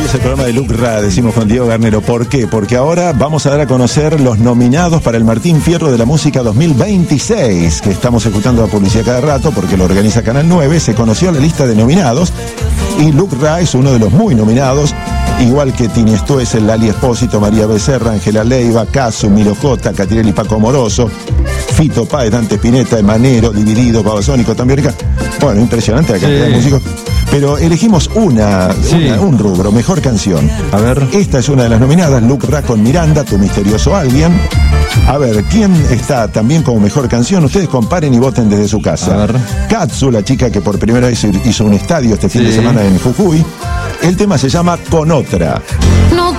es el programa de Luc Ra, decimos con Diego Garnero. ¿Por qué? Porque ahora vamos a dar a conocer los nominados para el Martín Fierro de la Música 2026, que estamos escuchando la publicidad cada rato porque lo organiza Canal 9. Se conoció la lista de nominados y Luc Ra es uno de los muy nominados, igual que Tini Stoessel, Lali Espósito, María Becerra, Ángela Leiva, Casu, Milo J, Catirelli, Paco Moroso, Fito Páez, Dante Spinetta, Emanero, Dividido, Babasónico, también. Bueno, impresionante la cantidad de músicos. Pero elegimos un rubro, mejor canción. A ver. Esta es una de las nominadas, Luc Ra con Miranda, Tu Misterioso Alguien. A ver, ¿quién está también como mejor canción? Ustedes comparen y voten desde su casa. A ver. Katsu, la chica que por primera vez hizo un estadio este fin de semana en Jujuy. El tema se llama Con Otra. No